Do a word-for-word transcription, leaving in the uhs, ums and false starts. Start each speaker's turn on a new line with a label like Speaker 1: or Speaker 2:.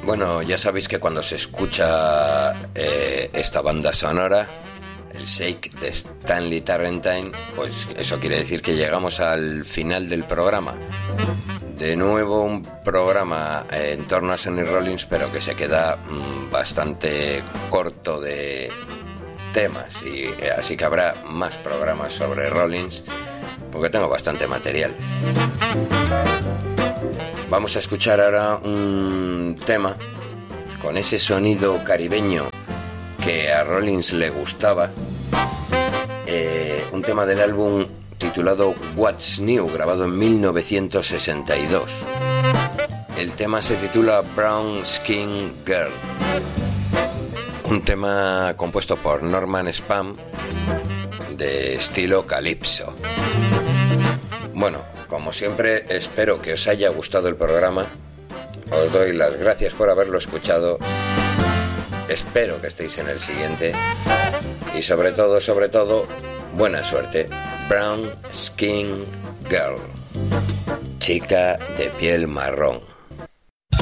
Speaker 1: Bueno, ya sabéis que cuando se escucha eh, esta banda sonora, el Shake de Stanley Tarrantine, pues eso quiere decir que llegamos al final del programa. De nuevo un programa en torno a Sonny Rollins, pero que se queda mmm, bastante corto de temas, y eh, así que habrá más programas sobre Rollins, porque tengo bastante material. Vamos a escuchar ahora un tema con ese sonido caribeño que a Rollins le gustaba, eh, un tema del álbum titulado What's New, grabado en mil novecientos sesenta y dos. El tema se titula Brown Skin Girl, un tema compuesto por Norman Spam de estilo calipso. Bueno, como siempre, espero que os haya gustado el programa. Os doy las gracias por haberlo escuchado. Espero que estéis en el siguiente. Y sobre todo, sobre todo, buena suerte. Brown Skin Girl, chica de piel marrón.